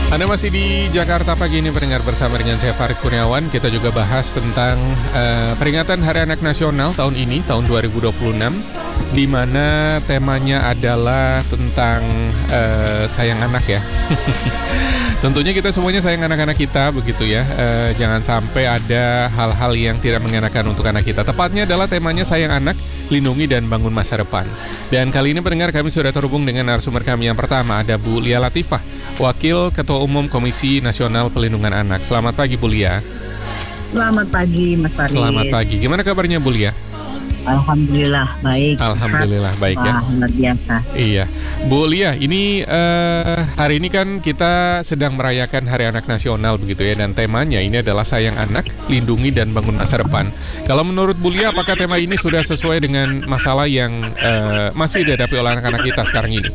Anda masih di Jakarta Pagi ini pendengar bersama dengan saya Farid Kurniawan. Kita juga bahas tentang peringatan Hari Anak Nasional tahun ini, tahun 2026, di mana temanya adalah tentang sayang anak ya. Tentunya kita semuanya sayang anak-anak kita begitu ya. Jangan sampai ada hal-hal yang tidak mengenakan untuk anak kita. Tepatnya adalah temanya sayang anak, lindungi dan bangun masa depan. Dan kali ini pendengar kami sudah terhubung dengan narasumber kami yang pertama, ada Bu Lia Latifah, Wakil Ketua Umum Komisi Nasional Pelindungan Anak. Selamat pagi Bu Lia. Selamat pagi Mas Farid. Selamat pagi. Gimana kabarnya Bu Lia? Alhamdulillah baik. Alhamdulillah baik ya. Luar biasa. Iya, Bu Lia, ini hari ini kan kita sedang merayakan Hari Anak Nasional begitu ya, dan temanya ini adalah sayang anak, lindungi dan bangun masa depan. Kalau menurut Bu Lia, apakah tema ini sudah sesuai dengan masalah yang masih dihadapi oleh anak-anak kita sekarang ini?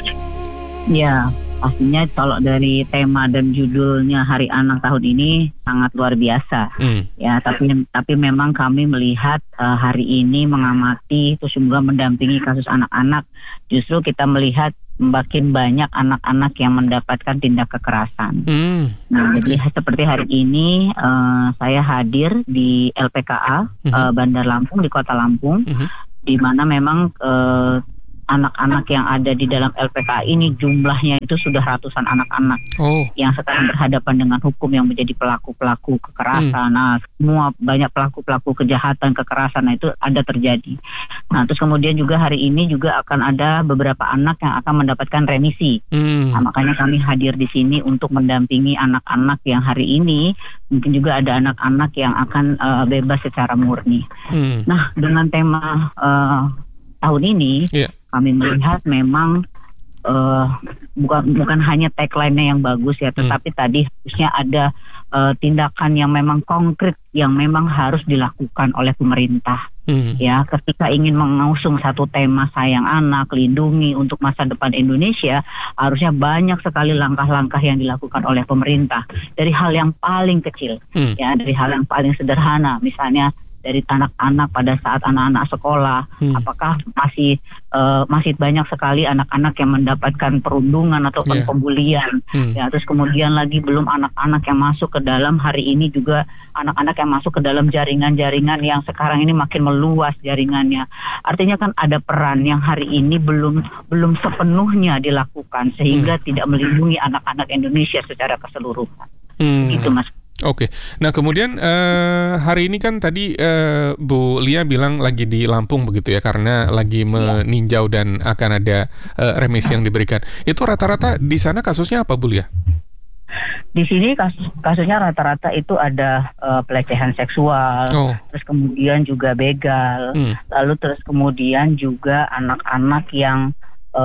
Ya, pastinya kalau dari tema dan judulnya Hari Anak tahun ini sangat luar biasa. Ya, tapi memang kami melihat hari ini mengamati terus juga mendampingi kasus anak-anak. Justru kita melihat makin banyak anak-anak yang mendapatkan tindak kekerasan. Nah, jadi seperti hari ini saya hadir di LPKA Bandar Lampung di Kota Lampung, di mana memang anak-anak yang ada di dalam LPKA ini jumlahnya itu sudah ratusan anak-anak yang sekarang berhadapan dengan hukum yang menjadi pelaku-pelaku kekerasan. Nah, semua banyak pelaku-pelaku kejahatan kekerasan itu ada terjadi. Nah, terus kemudian juga hari ini juga akan ada beberapa anak yang akan mendapatkan remisi. Nah, makanya kami hadir di sini untuk mendampingi anak-anak yang hari ini, mungkin juga ada anak-anak yang akan bebas secara murni. Nah, dengan tema tahun ini, kami melihat memang bukan hanya tagline-nya yang bagus ya, tetapi tadi harusnya ada tindakan yang memang konkret yang memang harus dilakukan oleh pemerintah. Ya, ketika ingin mengusung satu tema sayang anak, lindungi untuk masa depan Indonesia, harusnya banyak sekali langkah-langkah yang dilakukan oleh pemerintah dari hal yang paling kecil, ya, dari hal yang paling sederhana, misalnya dari anak-anak pada saat anak-anak sekolah, apakah masih banyak sekali anak-anak yang mendapatkan perundungan ataupun pembulian, ya, terus kemudian lagi belum anak-anak yang masuk ke dalam hari ini juga anak-anak yang masuk ke dalam jaringan-jaringan yang sekarang ini makin meluas jaringannya. Artinya kan ada peran yang hari ini belum sepenuhnya dilakukan sehingga tidak melindungi anak-anak Indonesia secara keseluruhan. Gitu Mas. Oke, nah kemudian hari ini kan tadi Bu Lia bilang lagi di Lampung begitu ya, karena lagi meninjau dan akan ada remisi yang diberikan. Itu rata-rata di sana kasusnya apa Bu Lia? Di sini kasusnya rata-rata itu ada pelecehan seksual, terus kemudian juga begal, lalu terus kemudian juga anak-anak yang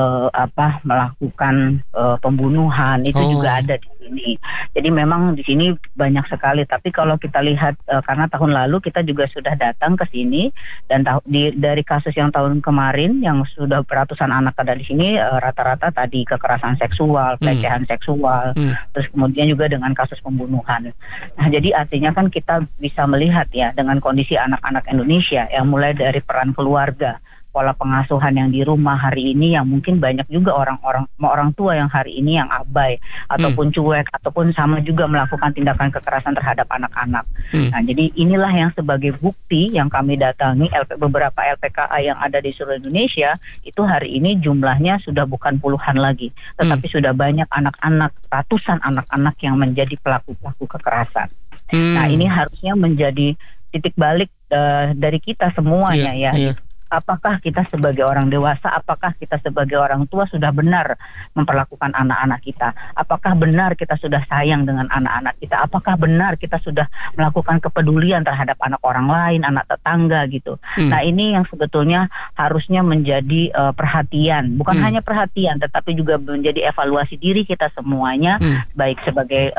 melakukan pembunuhan itu juga ada di sini. Jadi memang di sini banyak sekali. Tapi kalau kita lihat karena tahun lalu kita juga sudah datang ke sini dan dari kasus yang tahun kemarin yang sudah ratusan anak ada di sini rata-rata tadi kekerasan seksual, pelecehan seksual, terus kemudian juga dengan kasus pembunuhan. Nah, jadi artinya kan kita bisa melihat ya dengan kondisi anak-anak Indonesia yang mulai dari peran keluarga, pola pengasuhan yang di rumah hari ini yang mungkin banyak juga orang tua yang hari ini yang abai ataupun cuek ataupun sama juga melakukan tindakan kekerasan terhadap anak-anak. Nah, jadi inilah yang sebagai bukti yang kami datangi beberapa LPKA yang ada di seluruh Indonesia itu hari ini jumlahnya sudah bukan puluhan lagi, tetapi sudah banyak anak-anak, ratusan anak-anak yang menjadi pelaku-pelaku kekerasan. Nah, ini harusnya menjadi titik balik dari kita semuanya ya. Apakah kita sebagai orang dewasa, apakah kita sebagai orang tua sudah benar memperlakukan anak-anak kita? Apakah benar kita sudah sayang dengan anak-anak kita? Apakah benar kita sudah melakukan kepedulian terhadap anak orang lain, anak tetangga gitu? Nah, ini yang sebetulnya harusnya menjadi perhatian, bukan hanya perhatian, tetapi juga menjadi evaluasi diri kita semuanya, baik sebagai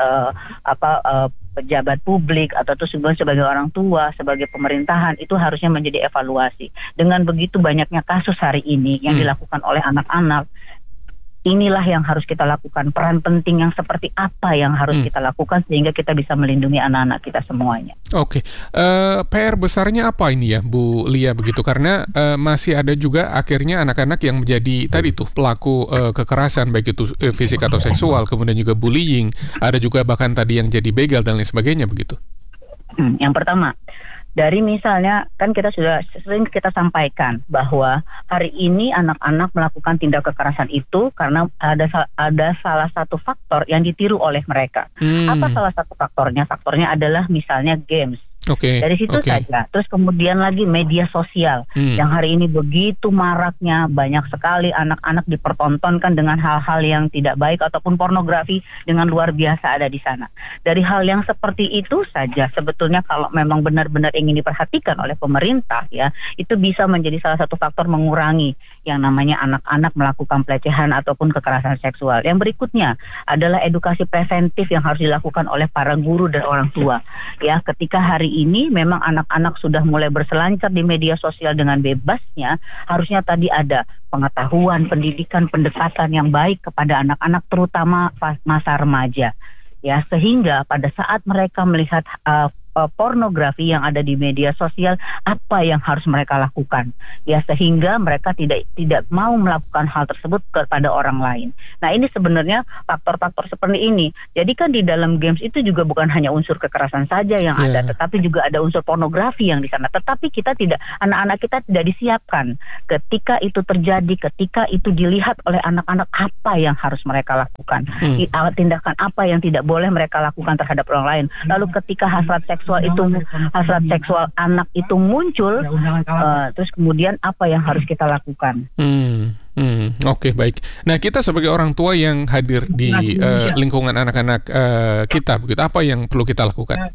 pejabat publik atau sebagai orang tua, sebagai pemerintahan, itu harusnya menjadi evaluasi. Dengan begitu banyaknya kasus hari ini yang dilakukan oleh anak-anak, inilah yang harus kita lakukan. Peran penting yang seperti apa yang harus kita lakukan sehingga kita bisa melindungi anak-anak kita semuanya. Oke, PR besarnya apa ini ya, Bu Lia begitu? Karena masih ada juga akhirnya anak-anak yang menjadi tadi tuh pelaku kekerasan, baik itu fisik atau seksual, kemudian juga bullying, ada juga bahkan tadi yang jadi begal dan lain sebagainya begitu. Yang pertama, dari misalnya kan kita sudah sering kita sampaikan bahwa hari ini anak-anak melakukan tindak kekerasan itu karena ada salah satu faktor yang ditiru oleh mereka. Apa salah satu faktornya? Faktornya adalah misalnya games. Dari situ saja. Terus kemudian lagi media sosial yang hari ini begitu maraknya, banyak sekali anak-anak dipertontonkan dengan hal-hal yang tidak baik ataupun pornografi dengan luar biasa ada di sana. Dari hal yang seperti itu saja sebetulnya kalau memang benar-benar ingin diperhatikan oleh pemerintah ya, itu bisa menjadi salah satu faktor mengurangi yang namanya anak-anak melakukan pelecehan ataupun kekerasan seksual. Yang berikutnya adalah edukasi preventif yang harus dilakukan oleh para guru dan orang tua. Ya, ketika hari ini memang anak-anak sudah mulai berselancar di media sosial dengan bebasnya, harusnya tadi ada pengetahuan, pendidikan, pendekatan yang baik kepada anak-anak terutama masa remaja. Ya, sehingga pada saat mereka melihat pornografi yang ada di media sosial, apa yang harus mereka lakukan ya, sehingga mereka tidak mau melakukan hal tersebut kepada orang lain. Nah, ini sebenarnya faktor-faktor seperti ini. Jadi kan di dalam games itu juga bukan hanya unsur kekerasan saja yang ada, tetapi juga ada unsur pornografi yang di sana. Tetapi anak-anak kita tidak disiapkan ketika itu terjadi, ketika itu dilihat oleh anak-anak, apa yang harus mereka lakukan, tindakan apa yang tidak boleh mereka lakukan terhadap orang lain. Lalu ketika hasrat seksual anak itu muncul, terus kemudian apa yang harus kita lakukan? Oke, baik. Nah, kita sebagai orang tua yang hadir di lingkungan anak-anak kita, begitu, apa yang perlu kita lakukan?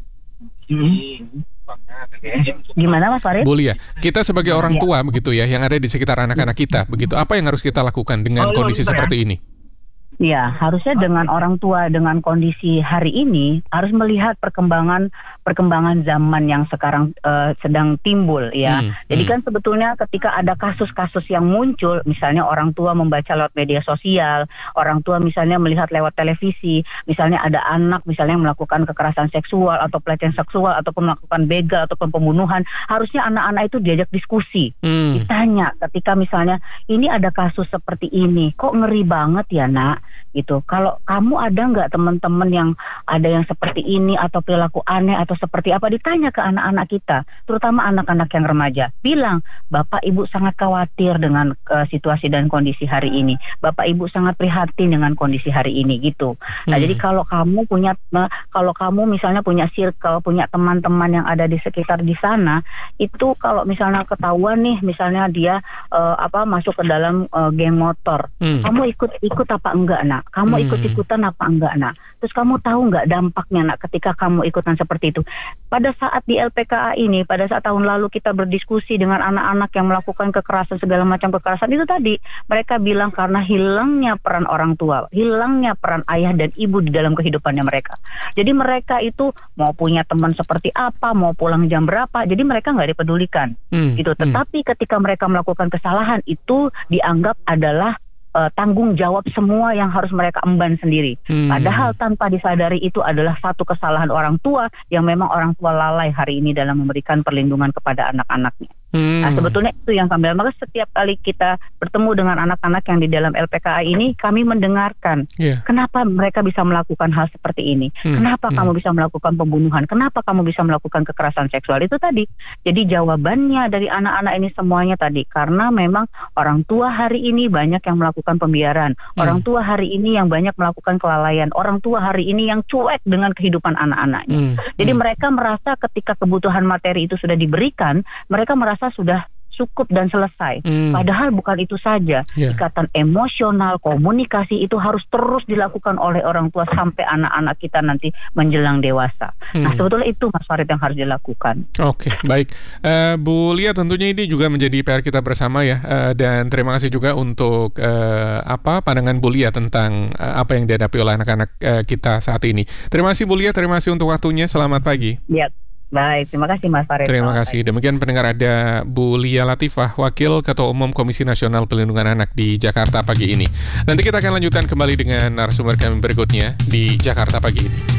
Gimana Mas Farid? Bu Lia, kita sebagai orang tua begitu ya, yang ada di sekitar anak-anak kita, begitu, apa yang harus kita lakukan dengan kondisi seperti ini? Ya, harusnya dengan orang tua dengan kondisi hari ini harus melihat perkembangan zaman yang sekarang sedang timbul ya. Jadi kan sebetulnya ketika ada kasus-kasus yang muncul, misalnya orang tua membaca lewat media sosial, orang tua misalnya melihat lewat televisi, misalnya ada anak misalnya melakukan kekerasan seksual atau pelecehan seksual ataupun melakukan begal ataupun pembunuhan, harusnya anak-anak itu diajak diskusi. Ditanya ketika misalnya ini ada kasus seperti ini, kok ngeri banget ya nak? Gitu. Kalau kamu ada nggak teman-teman yang ada yang seperti ini atau perilaku aneh atau seperti apa, ditanya ke anak-anak kita, terutama anak-anak yang remaja, bilang Bapak Ibu sangat khawatir dengan situasi dan kondisi hari ini, Bapak Ibu sangat prihatin dengan kondisi hari ini gitu. Nah, jadi kalau kamu misalnya punya circle, punya teman-teman yang ada di sekitar di sana, itu kalau misalnya ketahuan nih, misalnya dia masuk ke dalam geng motor, kamu ikut apa enggak nak? Kamu ikut-ikutan apa enggak nak? Terus kamu tahu enggak dampaknya nak ketika kamu ikutan seperti itu? Pada saat di LPKA ini, pada saat tahun lalu kita berdiskusi dengan anak-anak yang melakukan kekerasan, segala macam kekerasan itu tadi, mereka bilang karena hilangnya peran orang tua, hilangnya peran ayah dan ibu di dalam kehidupannya mereka. Jadi mereka itu mau punya teman seperti apa, mau pulang jam berapa, jadi mereka nggak dipedulikan. Gitu. Tetapi ketika mereka melakukan kesalahan, itu dianggap adalah tanggung jawab semua yang harus mereka emban sendiri. Padahal tanpa disadari itu adalah satu kesalahan orang tua yang memang orang tua lalai hari ini dalam memberikan perlindungan kepada anak-anaknya. Nah, sebetulnya itu yang kami, maka setiap kali kita bertemu dengan anak-anak yang di dalam LPKA ini, kami mendengarkan kenapa mereka bisa melakukan hal seperti ini, kenapa kamu bisa melakukan pembunuhan, kenapa kamu bisa melakukan kekerasan seksual, itu tadi. Jadi jawabannya dari anak-anak ini semuanya tadi, karena memang orang tua hari ini banyak yang melakukan pembiaran, orang tua hari ini yang banyak melakukan kelalaian, orang tua hari ini yang cuek dengan kehidupan anak-anaknya. Jadi mereka merasa ketika kebutuhan materi itu sudah diberikan, mereka merasa sudah cukup dan selesai. Padahal bukan itu saja. Ikatan emosional, komunikasi itu harus terus dilakukan oleh orang tua sampai anak-anak kita nanti menjelang dewasa. Nah, sebetulnya itu Mas Farid yang harus dilakukan. Oke, baik. Bu Lia, tentunya ini juga menjadi PR kita bersama ya. Dan terima kasih juga untuk pandangan Bu Lia tentang apa yang dihadapi oleh anak-anak kita saat ini. Terima kasih Bu Lia, terima kasih untuk waktunya. Selamat pagi. Ya. Baik, terima kasih Mas Farid. Terima kasih. Demikian pendengar, ada Bu Lia Latifah, Wakil Ketua Umum Komisi Nasional Pelindungan Anak di Jakarta pagi ini. Nanti kita akan lanjutkan kembali dengan narasumber kami berikutnya di Jakarta pagi ini.